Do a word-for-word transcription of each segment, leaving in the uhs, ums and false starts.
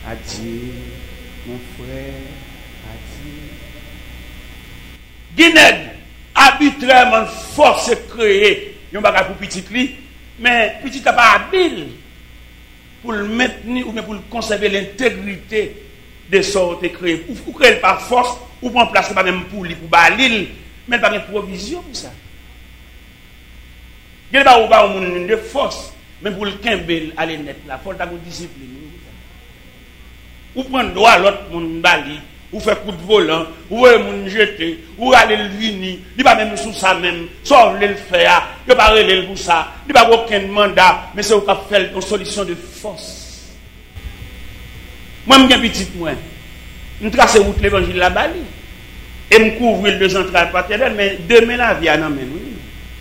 Adieu, mon frère, adieu. Guinée, arbitrairement force créer, yon bagay pour petit li, mais petit n'a pas habile pour le maintenir ou bien pour le conserver l'intégrité de sortes créé. Ou créer par force, ou prendre place pas même pour lui, pour balil, mais pas de provision pour ça. Il n'y a pas de force, mais pour le kembel aller net là, il faut avoir une discipline. Ou prendre droit l'autre monde bali, ou faire coup de volant, ou moun jeter, ou aller le vini, il pas même sous ça même, soit le faire, il pas relé pour ça, il pas aucun mandat, mais c'est au cap faire une solution de force. Moi me petit moi, me tracer route l'évangile la bali et me couvrir le central paternel, mais demain la vie à nan men oui.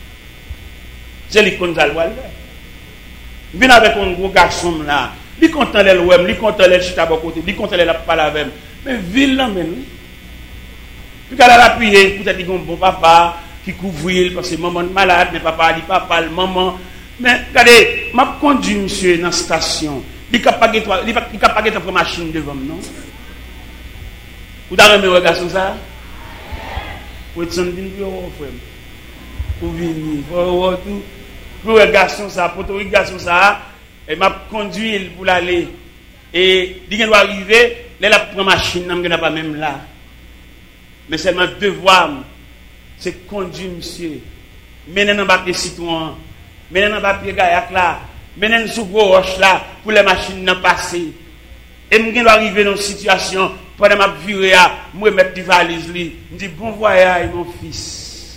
C'est lui qu'on zal wal. Vinn avec un gros garçon là. Li content les ouem, li content les chita bon côté, li content les la parler avec. Mais ville là men oui. Puis qu'elle a appuyé, peut-être il bon papa qui couvrir parce que maman malade, mais papa dit papa le maman. Mais regardez, m'a conduit monsieur dans station. Il capable il capable de prendre machine devant non. Vous avez un garçon ça? Vous êtes en train de dire frère. Vous venez, vous tout pour un garçon ça, pour un garçon ça, et m'a conduit pour l'aller. Et il doit arriver, là la prend machine, n'a pas même là. Mais c'est mon devoir, c'est conduire monsieur. Mener dans bac des citoyens, mener dans bac des gaillac là, mener sous gros roche là pour les machines n'en passer. Et je dois arriver dans une situation pendant ma vie, je me mettre des valises, je dis bon voyage mon fils.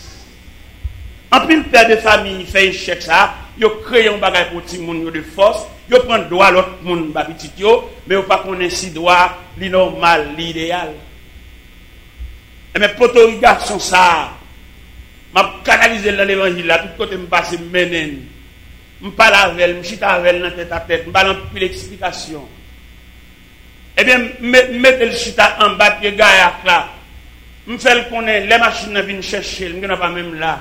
En plus, le père de famille fait un chèque ça, il crée un bagage pour tout le monde de force, il prend droit à l'autre monde, mais il ne pas connaître si droit, li normal, l'idéal. Et mes potorigations ça, m'a canalisé dans l'évangile là, tout côté me passe menen. Je parle avec elle, je chita avec elle dans tête à tête, je parle plus l'explication. Eh bien, mettez le chita en bas de gaillac là. Je fais le connaître, les machines viennent chercher, je ne pas même là.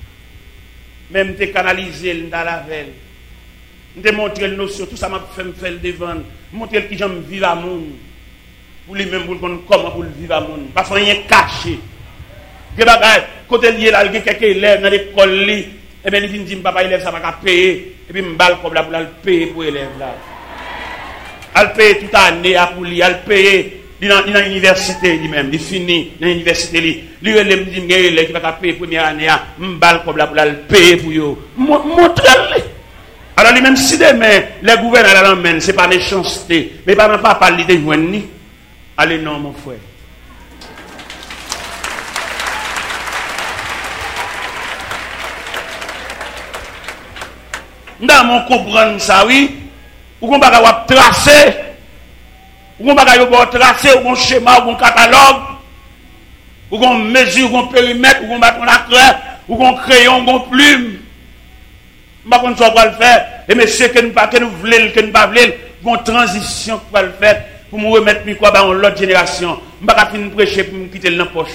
Même te canaliser dans la veille. Je montrer le notion, tout ça m'a fait me faire le devant. Montrer qui j'aime vivre à monde. Pour lui-même, pour comment pour le vivre à monde. Pas rien caché. Que bagay, côté lié là, il y a quelques élèves dans l'école, et bien il vient dire, papa, élève, ça va pas payer. Et puis, je balle comme là pour le payer pour l'élève là. Elle paye toute l'année pour lui, elle paye. Il est dans l'université lui-même, il finit dans l'université. Lui, il me dit qu'il va payer la première année, il me comme là pour le payer pour lui. Montrez-le. Alors, lui-même, si demain, les gouverneurs l'emmènent, ce n'est pas méchanceté, mais pas pas parler de joindre. Allez, non, mon frère. Dans mon comprendre ça, oui, ou qu'on va tracer. Ou on va tracer, ou on schéma, ou on catalogue, ou on mesure, ou on périmètre, ou on bat la craie, ou on crayon, ou on plume. Je ne sais pas quoi le faire. Et monsieur, que nous ne voulons, que nous ne voulons, ou on transition pour le faire, pour me remettre quoi dans l'autre génération. Je ne sais pas finir prêcher pour me quitter dans la poche.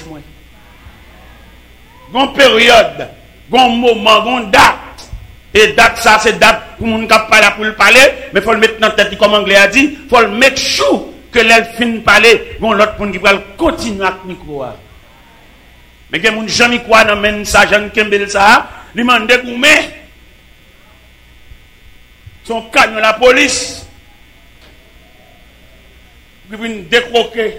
Gon période, gon moment, gon date. Et date ça, c'est date pour mon cap parler pour le parler, mais il faut le mettre dans la tête, comme l'anglais a dit, il faut le mettre chou. Que l'elle finit de parler, bon, l'autre monde qui va continuer à micro. Mais que mon jamais quoi dans men ça, Jean Kembel ça, lui m'a dégoumé. Son camion la police. Puis vient décroquer.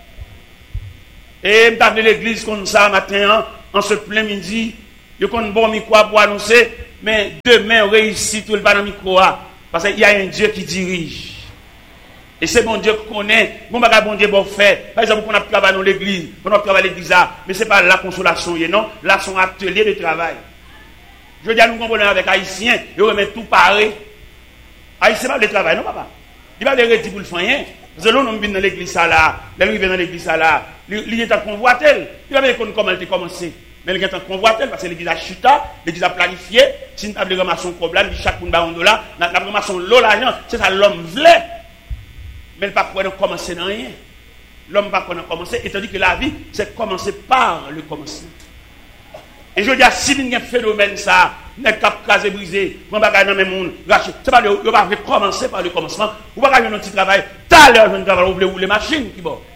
Et m't'a appelé l'église comme ça matin en ce plein midi, yo kon bon micro pour annoncer, mais demain réussit tout le pas dans micro parce qu'il y a un Dieu qui dirige. Et c'est bon Dieu qui connaît, bon bagage bon Dieu bon fait. Par exemple, on a travaillé dans l'église, on a travaillé à l'église, mais ce n'est pas la consolation, non, là son atelier de travail. Je dis à nous comprenons avec Haïtiens, ils remettent tout pareil. Haïtien pas de travail, non papa. Il va les retirer pour le faire. Parce que l'on vient dans l'église là, l'on vient dans l'église là, il est en convoitel. Il va voir comment elle a commencé. Mais il est en convoitel parce que l'église a chuta, l'église a planifié, si nous avons des ramassions problème, chaque monde a un dollar, la ramassion l'eau l'argent, c'est ça l'homme voulait. Mais il ne peut pas commencer dans rien. L'homme ne peut pas commencer, étant dit que la vie, c'est commencer par le commencement. Et je dis à si il y a un phénomène, ça, n'est pas casé, brisé, on va gagner dans le monde, c'est pas de commencer par le commencement, on va gagner un petit travail, tant ça, là, je ne vais pas rouler machine qui bon.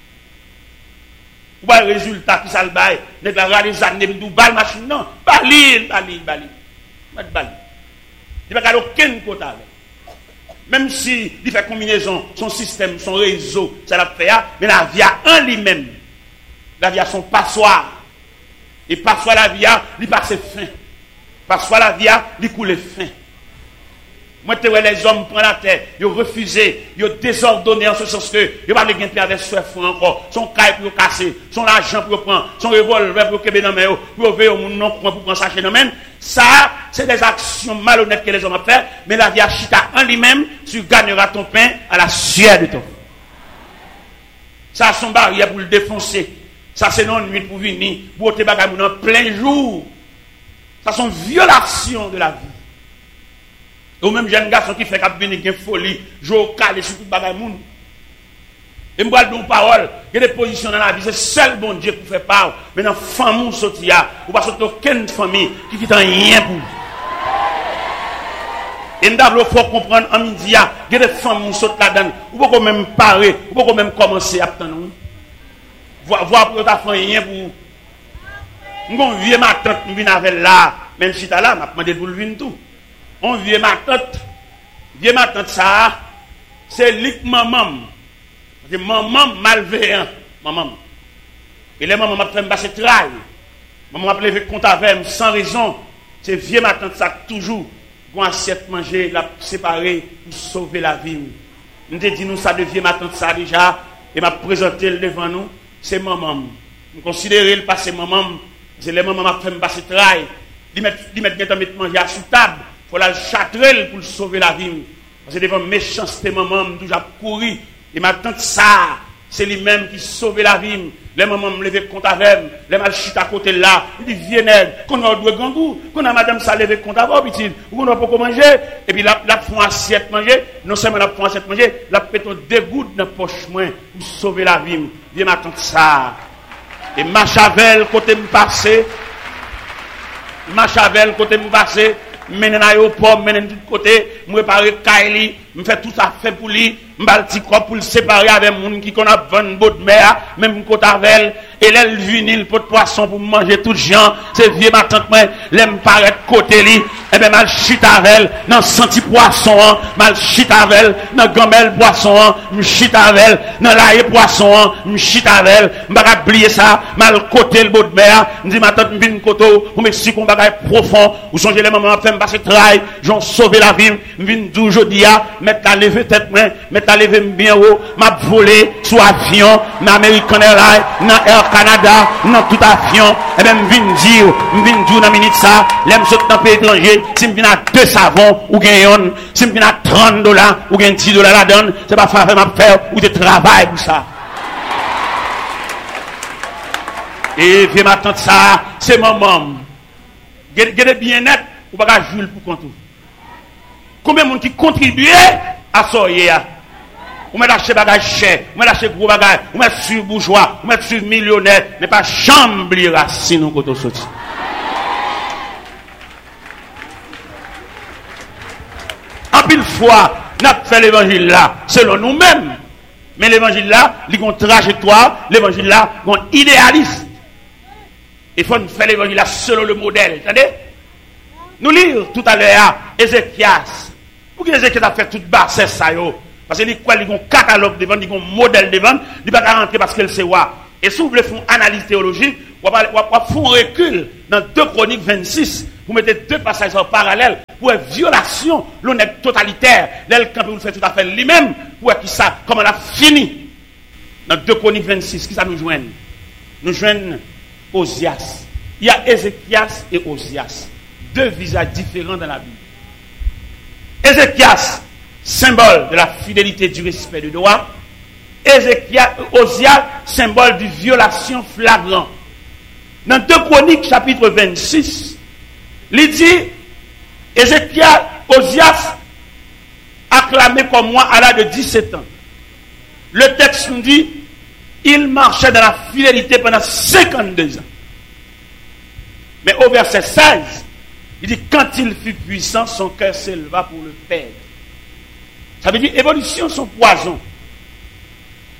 Ou pas le résultat qui ça le bail, n'est pas la des années, nous balle machine, non. Bali, bali, bali. Bali. Il n'y a pas aucun côté avec. Même si il fait combinaison, son système, son réseau, ça l'a fait, mais la vie a en lui-même. La vie a son passoire. Et passoire la vie a, il passe fin. Passoire la vie a, il coule fin. Moi, tu vois, les hommes prennent la terre, ils ont refusé, ils ont désordonné en ce sens que, ils n'ont pas de gain avec soif encore, son caille pour casser, son argent pour prendre, son revolver pour kéber dans main, pour ouvrir au monde non pour prendre ça chez nous même. Ça, c'est des actions malhonnêtes que les hommes ont fait, mais la vie a chita en lui-même, tu gagneras ton pain à la sueur de ton. Ça, son barrière pour le défoncer. Ça, c'est non nuit pour venir, pour te bagaille en plein jour. Ça, sont violations de la vie. Ou même jeune garçon qui fait qu'à venir une folie, jouer calé sur tout bagaille moun. Et me parle d'une parole, il y a des positions dans la vie, c'est seul bon Dieu pour faire part. Mais dans la famille sorti ou pas sortir aucune famille qui quitte rien pour. Et nous devons comprendre en midi, il y a des familles sortent là-dedans, ou pas même parer, ou pas même commencer à attendre. Voir voir pour ta famille rien pour. Mon vieux ma tante me vient avec là, même si tu là, m'a demandé pour le venir tout. On vieux ma tante, vieux ma tante ça, c'est lik maman. C'est maman malveillant, maman. Et les mamans m'a fait me passer travail. Maman m'a levé compte avec sans raison. C'est vieux ma tante ça toujours pour assiette manger, la séparer pour sauver la vie. Nous te dit nous ça de vieux ma tante ça déjà et m'a présenté le devant nous, c'est maman. Nous considérer le passé maman, c'est les mamans m'a fait me passer travail. Ils mettent ils mettent bien mettre manger sous table. Il faut la châtrer pour sauver la vie. Parce que devant méchanceté, maman, je toujours couru. Et ma tante, ça, c'est lui-même qui sauve la vie. Les mamans me lever compte avec elle. Les mal chute à côté là. Il dit, viens, qu'on a deux gangous. Qu'on a madame ça lever compte avec elle. Ou qu'on a pas manger. Et puis, la, la font assiette manger. Non seulement la font assiette manger, la péton deux gouttes dans la poche moins pour sauver la vie. Viens, ma tante, ça. Et ma chavel, côté me passer. Ma chavel, côté me passer. Menen aéroport, menen de côté, me préparer Kaili, me fait tout ça fait pour lui, me balti corps pour le séparer avec moun qui connaît vingt bottes de mer, même côté avec et l'elle vinil pot de poisson pour manger tout gens, c'est vieux ma tante moi, l'aime paraître côté li, et ben mal chute avec dans senti poisson, mal chute avec dans gamelle poisson, me chute avec dans l'ail poisson, me chute avec, me pas oublier ça, mal côté le bout de mer, me dit ma tante me vinn koto pour m'expliquer un bagage profond, ou songez les mamans fait me passer travail, j'en sauver la vie, me vinn dou jodi a, mettre la lever tête moi, mettre la lever bien haut, m'a volé sous avion, dans American Airlines, dans Air Canada, dans tout avion, et même vinn dire, vinn dire dans minute ça, l'aime saute dans pays étranger, si me vinn à deux savons ou gagne, si me vinn à trente dollars ou gagne dix dollars la donne, c'est pas faire m'a faire ou de travail pour ça. Et viens ma tante ça, c'est maman. Gardez bien net ou pas jouer pour compte. Combien de monde qui contribue à ça? Ou met acheter bagage cher, ou met acheter gros bagage, ou met sur bourgeois, ou met sur millionnaire, mais pas chambre racine au côté sorti. En pile fois, n'a fait l'évangile là selon nous-mêmes. Mais l'évangile là, il y a une trajectoire, l'évangile là, il y a un idéalisme. Il faut faire l'évangile là selon le modèle, entendez? Nous lire tout à l'heure Ézéchias. Pour que Ézéchias a fait toute basse ça yo. Parce qu'il y a un catalogue devant, il y a un modèle devant, il ne va pas rentrer parce qu'elle sait quoi. Et si vous voulez faire une analyse théologique, vous allez faire un recul dans deux Chroniques vingt-six, vous mettez deux passages en parallèle pour une violation, l'honnête totalitaire, l'aile quand vous le faites tout à fait lui-même, pour qui ça, comment on a fini. Dans deux Chroniques vingt-six, qui ça nous joigne? Nous joignons Osias. Il y a Ézéchias et Osias. Deux visages différents dans la Bible. Ézéchias, symbole de la fidélité, du respect du droit. Ézéchias, Osias, symbole de violation flagrante. Dans deux Chroniques, chapitre vingt-six, il dit, Ézéchias, Osias, acclamé comme moi à l'âge de dix-sept ans. Le texte nous dit, il marchait dans la fidélité pendant cinquante-deux ans. Mais au verset seize, il dit, quand il fut puissant, son cœur s'éleva pour le perdre. Ça veut dire, évolution, son poison.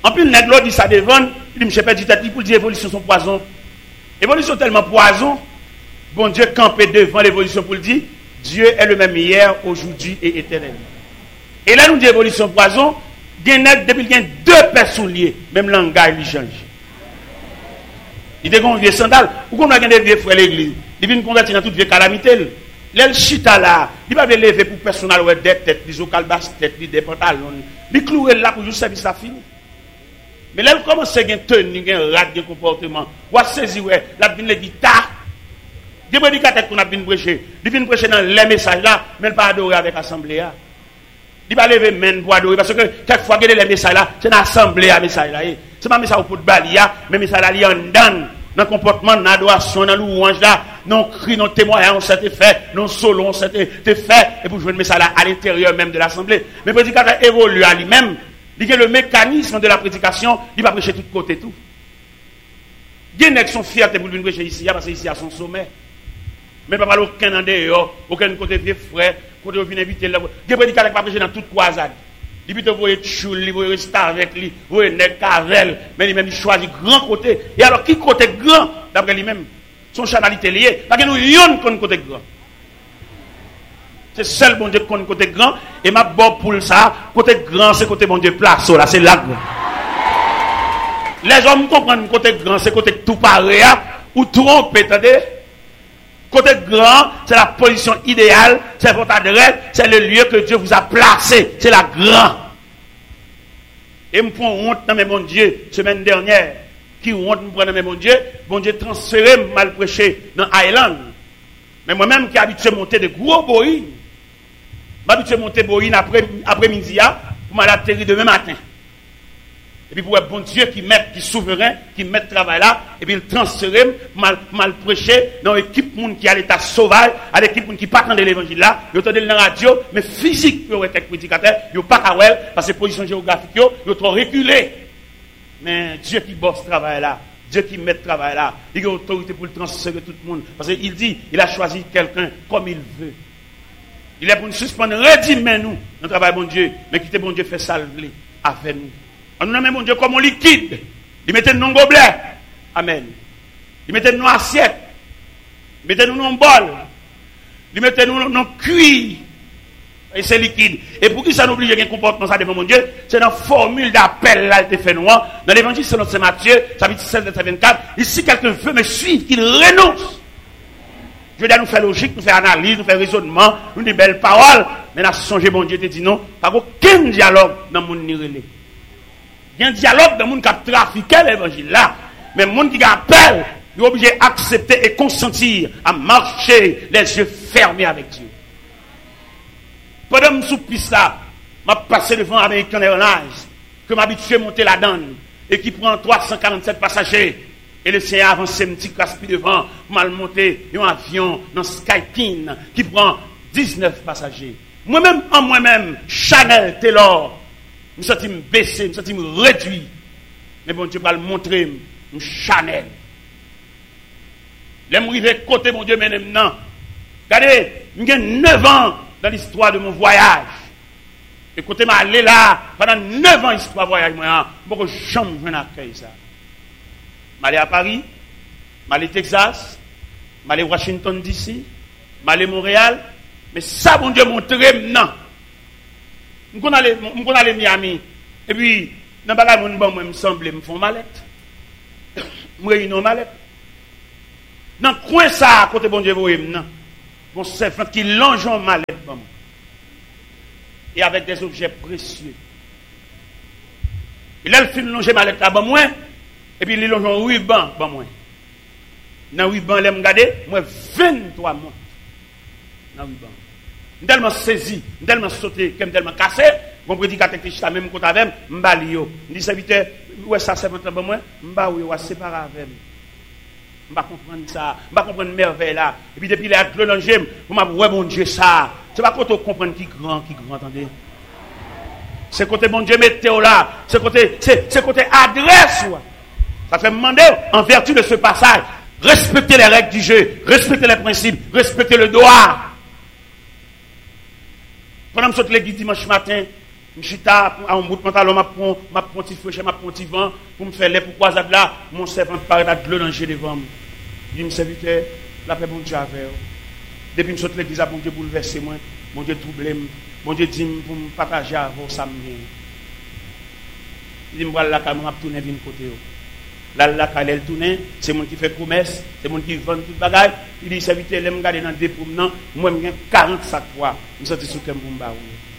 En plus, le nègre dit ça devant, il dit, je perds du tête, pour dire évolution son poison. Évolution tellement poison, bon Dieu campé devant l'évolution pour le dire, Dieu est le même hier, aujourd'hui et éternellement. Et là, nous dit évolution poison, depuis qu'il y a deux personnes liées, même le langage il change. Il y a des vieux sandales, ou qu'on a des vieux frères l'église, il vient convertir dans toute vieille calamité. L'el chita là, il va lever pour personne à des têtes, des ocalbas têtes, des pantalons, il cloue là pour juste service à fini. Mais là, il commence à tenir un rat de comportement. Ou à saisir, la vine les guitares. Des prédicateurs qu'on a bien prêché. Il vient prêcher dans les messages là, mais il pas adorer avec l'assemblée. Il va lever main pour adorer. Parce que quelquefois, il y a les messages là, c'est l'assemblée à message là. C'est pas un message pour balia, mais un message là, il y a un dan. Dans le comportement, dans l'adoration, dans louange là, non cri, non témoignage, on s'est fait, non solo, on s'est fait, et pour jouer le message là à l'intérieur même de l'assemblée. Mais le prédicateur évolue à lui-même. Il y a le mécanisme de la prédication, il va prêcher de tous côtés tout. Il y a des gens qui sont fiers pour venir prêcher ici, parce que ici à son sommet. Mais pas aucun en dehors, aucun côté vieux frère, côté où vient inviter là. Il y a des prédicateurs qui va prêcher dans toute croisade. Il peut vous être choul, il peut rester avec lui, vous êtes cavel, mais lui-même il choisit grand côté. Et alors qui côté grand d'après lui-même, son chanalité liée, parce que nous yon qu'on côté grand. C'est seul bon Dieu qu'on côté grand et ma bon pour ça, côté grand c'est côté bon Dieu place là, c'est là. Les hommes comprennent côté grand c'est côté tout pareil ou trompe, attendez. Côté grand, c'est la position idéale, c'est votre adresse, c'est le lieu que Dieu vous a placé, c'est la grande. Et me prend honte dans mes bon Dieu, semaine dernière, qui honte me prend dans mes bon Dieu, bon Dieu transféré, mal prêché dans Island. Mais moi-même qui habitué à monter de gros boïnes, m'habitué à monter boïnes après, après-midi, pour m'aller atterrir demain matin. Et puis pour un bon Dieu qui met, qui est souverain, qui met le travail là, et puis il transfère, mal, mal prêché, dans l'équipe qui a l'état sauvage, à l'équipe qui pas de l'évangile là, ils entendent dans la radio, mais physique, ils ont été prédicateurs, ils n'ont pas qu'à voir, parce que position géographique, ils ont trop reculé. Mais Dieu qui bosse ce travail là, Dieu qui met le travail là, il a autorité pour le transférer tout le monde. Parce qu'il dit, il a choisi quelqu'un comme il veut. Il est pour nous suspendre, redimez nous, notre travail bon Dieu, mais quittez bon Dieu fait salver avec nous. On nous nomme mon Dieu comme un liquide. Il mettait nous dans gobelet. Amen. Il mettait nous dans assiette. Il mettait nous dans bol. Il mettait nous dans cuir. Et c'est liquide. Et pour qui ça nous oblige à un comportement ça devant mon Dieu, c'est dans la formule d'appel là qui fait noir. Dans l'évangile selon Saint Matthieu, chapitre seize, verset vingt-quatre, ici quelqu'un veut me suivre, qu'il renonce. Je veux dire, nous faire logique, nous faire analyse, nous faire raisonnement, nous des belles paroles. Mais là, songer mon Dieu te dit non, pas aucun dialogue dans mon nirélé. Il y a un dialogue dans le monde qui a trafiqué l'évangile là. Mais le monde qui appelle, il est obligé d'accepter et consentir à marcher les yeux fermés avec Dieu. Pendant que je suis piste là, je suis passé devant American Airlines, que m'habitué à monter la donne, et qui prend trois cent quarante-sept passagers. Et le Seigneur a avancé un petit casse-pied devant, pour mal monter un avion dans Skypin, qui prend dix-neuf passagers. Moi-même, en moi-même, Chanel Taylor, je me sens baissé, je me sens réduit. Mais bon Dieu va le montrer, je Chanel. Je suis côté mon Dieu, mais maintenant. Regardez, j'ai neuf ans dans l'histoire de mon voyage. Et côté m'a allé là, pendant neuf ans, histoire de voyage, moi, je ne peux jamais accueillir ça. Je suis allé à Paris, je suis allé au Texas, je suis allé à Washington D C, je suis allé à Montréal. Mais ça, bon Dieu, montre maintenant. Je suis allé à Miami. Et puis, dans le bagage, je me semble, je me fais une mallette. Je me réunis une mallette. Dans le coin, ça, à côté bon Dieu, vous voyez maintenant. Mon servant qui longe en mallette. Et avec des objets précieux. Et là, il fait longer mallette là, bon, moi. Et puis, il longe en ruban, bon, moi. Dans le ruban, il me regarde, moi, vingt-trois mois. Dans le ruban. Je suis tellement saisi, je suis tellement sauté, je suis tellement cassé. Mon prédicateur qui est même côté avec moi, je suis je dis, serviteur, où est ça, c'est votre bon, moi? Je suis séparé avec moi. Je ne vais pas comprendre ça, je ne vais pas comprendre merveille là. Et puis, depuis les actes de l'ange, je vais ouais, mon Dieu, ça. C'est pas quand on comprend qui grand, qui grand, attendez. C'est côté mon Dieu, météo là. C'est côté, c'est, c'est côté adresse. Ouais. Ça fait me demander, en vertu de ce passage, respectez les règles du jeu, respectez les principes, respectez le droit. Pendant que je suis l'église dimanche matin, Je suis à un bout de pantalon, je prends un petit feu, je prends un petit vent, pour me faire les pourquoi ça là, mon servant paraît à de l'eau dans devant moi. Je me serviteur, la paix, bon Dieu avec vous. Depuis que je suis l'église, bon Dieu bouleversé moi, bon Dieu troublé moi, bon Dieu dit pour me partager avec vous, ça me vient. Il dit, je vais la caméra tourner vers côté. Là, la caméra tourne, c'est moi qui fait promesse, c'est moi qui vend tout le bagage. Il dit, serviteur, je me regarde dans des promenants, moi, j'ai quarante sacs poids, je suis sorti sur le Kembumba.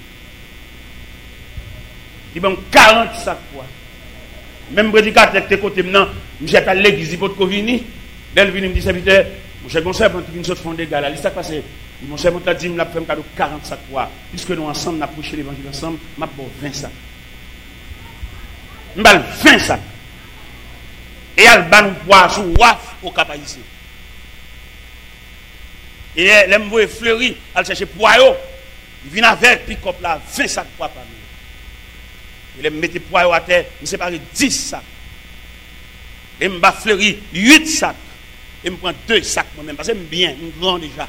Il y a quarante sacs poids. Même prédicateur qui est côté maintenant, je suis à l'église, il faut que venir. Dès qu'il vient, il me dit, serviteur, mon cher servant qui vient de fond des gars, là, il s'est passé. Mon servant a dit, il m'a fait un cadeau quarante sacs poids. Puisque nous ensemble, nous avons prêché l'évangile ensemble, je vais vingt sacs. Je vais vingt sacs. Et elle va nous boire sous waf au cap ici. Et elle me voit fleurir, elle cherche poireau. Il vient avec pick-up là, vingt sacs poids par nous. Il me mettait poireau à terre, il me sépare dix sacs. Et me va fleurir huit sacs. Et me prend deux sacs moi-même, parce que j'aime bien, je suis grand déjà.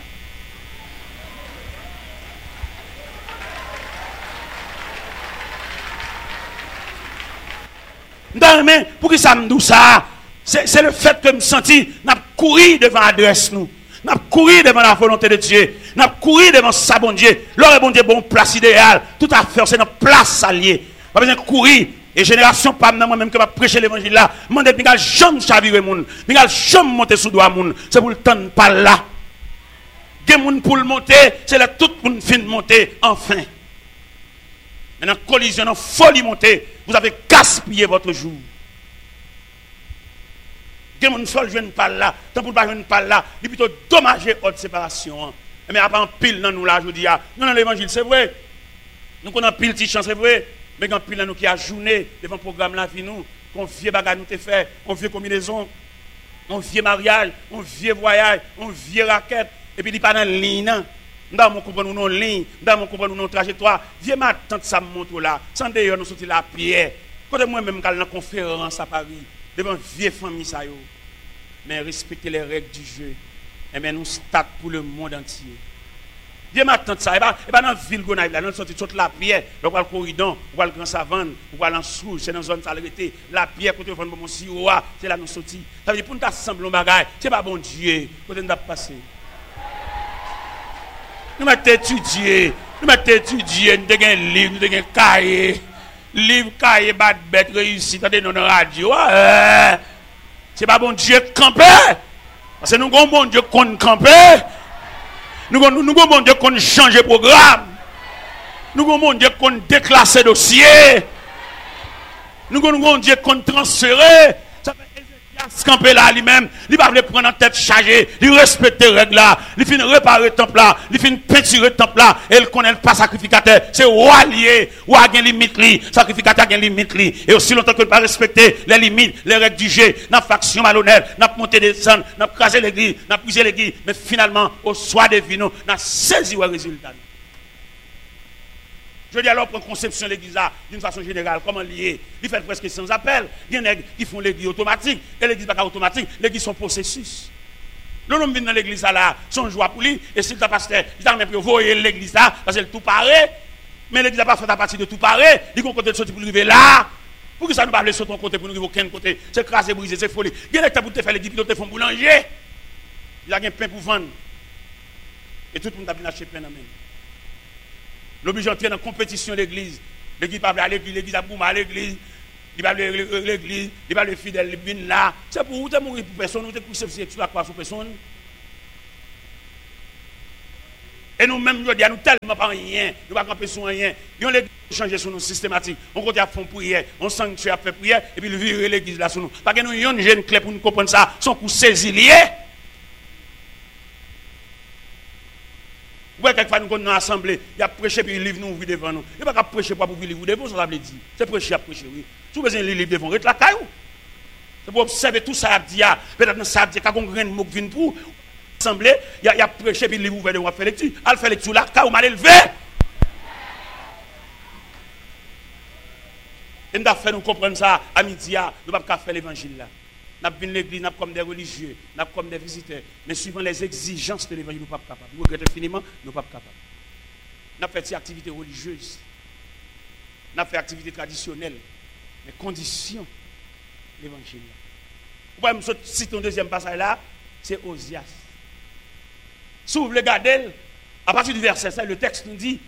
Non, mais pour que ça me dise ça, c'est le fait que je me senti, n'a couru devant l'adresse nous. N'a couru devant la volonté de Dieu. N'a couru devant sa bon Dieu. L'heure bon Dieu, bon place idéale. Tout à fait, c'est notre place alliée. Pas besoin de courir. Et génération, pas moi-même que va prêcher l'évangile là. Je ne vais jamais chavirer moun. Je ne vais jamais monter sous doigt moun. C'est pour le temps pas là. Des moun pour le monter, c'est là tout le monde fin de monter, enfin. Maintenant, collision, folie monter. Vous avez gaspillé votre jour. Des moun seul jeune pas là. Tant pour pas jeune pas là. Il est plutôt dommagé haute séparation. Mais après, en pile dans nous là, je dis, nous dans l'évangile, c'est vrai. Nous connaissons pile petite chance, c'est vrai. Mais quand pile nous qui a journée devant le programme là, nous, qu'on vieux bagage nous te fait, on vieux combinaison, on vieux mariage, on vieux voyage, on vieux raquette, et puis il pas dans ligne. Dans mon comprendre nous non ligne, dans mon comprendre nous non trajectoire. Vieux ma tante ça monte là, sans d'ailleurs nous sortir la pierre. Quand moi même dans la conférence à Paris, devant vieux famille ça yo. Mais respecter les règles du jeu. Et bien nous start pour le monde entier. Dieu m'attend ça. Et pas dans la ville Gonaïve, là, nous sommes toute la pierre. On va le corridon, on va le grand savane, on va l'ensouche, c'est dans la zone salubrité. La pierre, côté de mon sirop, c'est là nous sommes. Ça veut dire pour nous assembler un bagage, c'est pas bon Dieu. Côté nous avons passé. Nous avons étudié, nous avons étudié, nous avons un livre, nous avons un cahier. Livre, cahier, bad bête, réussi, dans la radio. C'est pas bon Dieu camper. Parce que nous avons bon Dieu qu'on camper. Nous avons bon Dieu qu'on change le programme. Nous avons bon Dieu qu'on déclasse le dossier. Nous avons bon Dieu qu'on transfère. Ça fait Ézéchias camper là lui-même. Il va prendre en tête chargée. Il respecte les règles là. Il finit réparer le temple là. Il finit peinturer le temple là. Et il connaît pas sacrificateur. C'est roi lié. Roi a une limite li. Sacrificateur a une limite li. Et aussi longtemps que ne pas respecter les limites, les règles du jeu, n'a faction malhonnête, n'a monté des sangs, n'a crasé l'église, n'a brisé l'église. Mais finalement, au soir des vins, n'a saisi le résultat. Je dis alors, pour conception de l'église d'une façon générale, comment lier? Il fait presque sans appel. Il y en a qui font l'église automatique. Et l'église n'est pas automatique. L'église sont processus. Le nom vient dans l'église là, son joie pour lui. Et si le pasteur, il a même pu voyer l'église là, parce que tout paraît. Mais l'église n'a pas fait à partir de tout paraît. Il y a un côté de sortir pour arriver là. Pour que ça ne pas aller sur ton côté, pour nous arriver aucun côté. C'est crasé, brisé, c'est folie. Il y a des pour te faire l'église, puis te font boulanger. Il a un pain pour vendre. Et tout le monde a bien acheté pain dans la main. L'obligé d'entrer dans la compétition de l'église. L'église va aller à l'église, l'église a boumé à l'église. Il va aller à l'église, il va aller fidèle, il vient là. C'est pour vous, tu mourir pour personne, vous êtes poussé sur la croix sur personne. Et nous-mêmes, nous disons, nous tellement pas rien, nous ne pas camper sur rien. Nous l'église changer sur nous systématique. On continue à faire prière, on sanctuaire à faire prière, et puis le virer l'église là sur nous. Parce que nous avons une jeune clé pour nous comprendre ça, son coup saisi lié. Ouais, quelquefois nous sommes dans l'assemblée, il y a prêché puis il livre nous ouvrir devant nous. Il n'y a pas prêcher pour vous livre devant, ça veut dire. C'est prêcher à prêcher, oui. Si vous avez un livre devant, reste la caillou. C'est pour observer tout ça, peut-être que ça dit qu'il y a un grain de mot qui vient pour l'assemblée, il y a prêché puis il livre ouvert devant, faire lecture. Elle fait lecture là, caillou mal élevé. Et nous avons fait nous comprendre ça à midi, nous ne pouvons pas faire l'évangile là. Nous avons vu l'église, nous comme des religieux, nous comme des visiteurs. Mais suivant les exigences de l'évangile, nous ne sommes pas capables. Nous regrettons infiniment, nous ne sommes pas capables. Nous avons fait ces activités religieuses. n'a fait activité traditionnelle, mais condition l'évangile. Vous pouvez me citer un deuxième passage là, c'est Osias. Si vous voulez regarder, à partir du verset cinq, le texte nous dit,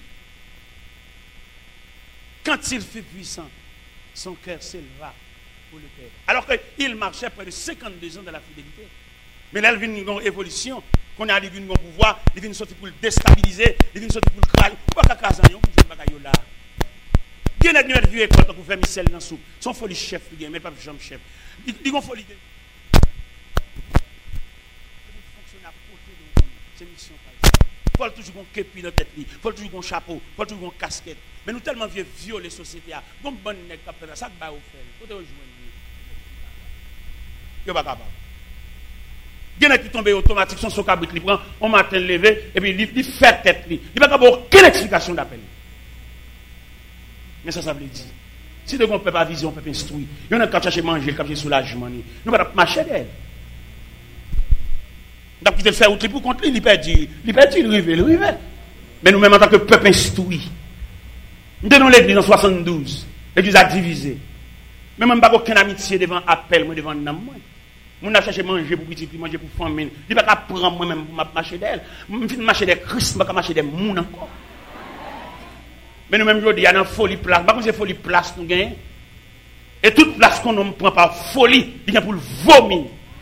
quand il fut puissant, son cœur s'éleva pour le Père. Alors qu'il marchait près de cinquante-deux ans dans la fidélité. Mais là, il vient une évolution. Qu'on a une pouvoir, il vient sortir pour le déstabiliser, il vient sortir pour le crailler. Pas qu'à Kazan, pour jouer bagaille là. Il y a des vieux écoles pour faire Michel dans la soupe. Son folie chef, mais pas Jean chef. Il y a folie. C'est mission. Il faut toujours un képi dans la tête, il faut toujours un chapeau, il faut toujours un casquette. Mais nous tellement vieux violer les sociétés, bon bon nèg qui fait ça, ça va au faire. Faut te rejoindre. Yo pas capable. Il y en a qui tombent automatique, son cabrit, il prend, on matin levé, et puis il fait tête. Il n'y a pas aucune explication d'appel. Mais ça, ça veut dire. Si de ne peut pas viser, on peut pas instruire. Il y en a qui cherchent à manger, qui cherchent soulagement. Nous ne pouvons pas marcher d'elle. Nous avons quitté le faire outil pour contre lui, il perd, il perd, il rive, il rive. Mais nous-mêmes, en tant que peuple instruit, nous tenons l'église en soixante-douze. L'église a divisé. Mais même pas aucune amitié devant appel, moi devant nam. Mon a cherché manger pour petit, manger pour famille. Il ne peut pas prendre moi-même pour marcher d'elle. Je vais marcher des Christ, je vais marcher des moun encore. Mais nous-mêmes, il y a une folie place. Par contre, c'est folie place nous gagnons. Et toute place qu'on ne prend par folie, il y a pour le vomir.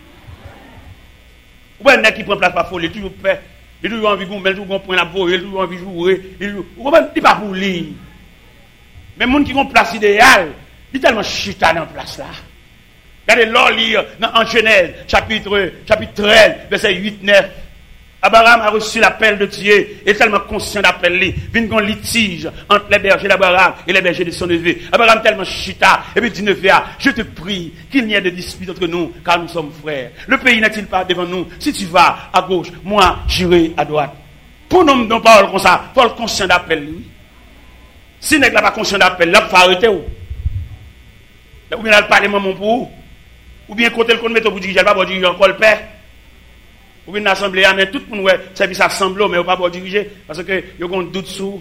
Ou bien, qui prend place par folie, toujours fait. Il a toujours envie de gommer, il a toujours point la bourre, il a toujours envie de jouer. Il n'est pas pour lui. Mais les gens qui ont place idéale, il est tellement chita dans la place là. Regardez l'or lire en Genèse, chapitre, chapitre treize, verset huit neuf. Abraham a reçu l'appel de Dieu, et tellement conscient d'appel, il vient un litige entre les bergers d'Abraham et les bergers de son neveu. Abraham tellement chita, et puis dit neveu, je te prie qu'il n'y ait de dispute entre nous, car nous sommes frères. Le pays n'est-il pas devant nous? Si tu vas à gauche, moi j'irai à droite. Pour nous, nous parlons comme ça, il faut le conscient d'appel, lui. Si n'est pas conscient d'appel, là, il faut arrêter. Ou bien, il parle mon pour ou bien côté le compte mettre pour diriger, il va pas diriger encore le père. Ou bien l'assemblée, mais tout le monde ouais, service assemblée, mais il va pas diriger parce que il y a un doute sur.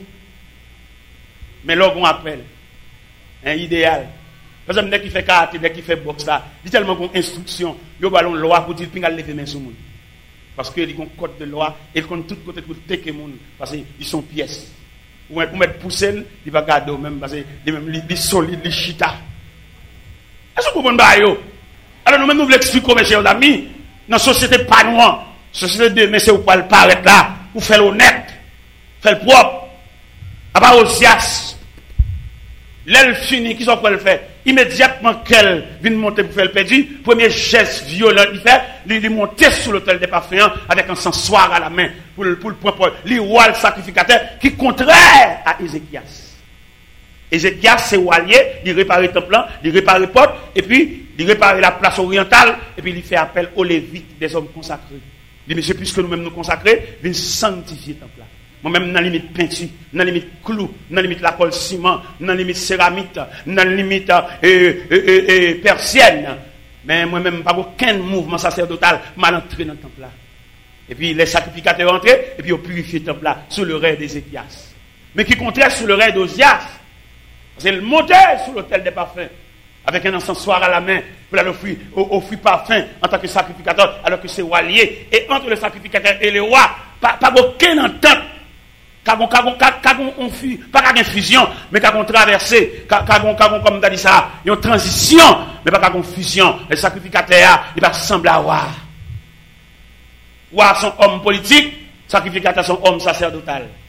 Mais là on appelle un idéal. Par exemple, dès qu'il fait karaté, dès qu'il fait boxe là, il y a tellement une instruction, il y a une loi pour dire pinga lever main sur monde. Parce que il y a un code de loi et il compte tout côté pour teker monde parce qu'ils sont pièces. Ou pour mettre pousser, il va garder même parce que même les solides, les chita. Est-ce que vous comprenez? Alors nous-mêmes nous voulons expliquer, mes chers amis, dans la société pas noire, société de mais c'est où pas le paraître là, pour faire l'honnête, faire le propre, à part Osias, l'aile fini, qui sont quoi le faire? Immédiatement qu'elle vient monter pour faire le perdu, premier geste violent il fait, il monter sur l'autel des parfums avec un sensoir à la main pour le pour le propre, le roi le sacrificateur qui est contraire à Ézéchias. Ézéchias c'est walier, il répare le temple, il répare le porte et puis il répare la place orientale et puis il fait appel aux Lévites des hommes consacrés. Il dit monsieur puisque nous-mêmes nous consacrer, viens sanctifier le temple. Moi-même, dans la limite peinture, dans la limite clou, dans la limite la colle ciment, dans la limite céramique, dans la limite euh, euh, euh, euh, persienne. Mais moi-même, pas aucun mouvement sacerdotal mal entré dans le temple là. Et puis les sacrificateurs entrés, et puis ils ont purifié le temple là, sous le règne d'Ézéchias. Mais qui contraire sous le règne d'Osias. C'est le monter sur l'autel des parfums, avec un encensoir à la main, pour l'offrir offrir parfum en tant que sacrificateur, alors que c'est roi lié. Et entre le sacrificateur et le roi, pas, pas aucune entente. Pas une fusion, mais une traversée, comme tu as dit ça, une transition, mais pas une fusion. Le sacrificateur, il va ressembler à roi. Roi son homme politique, sacrificateur son homme sacerdotal.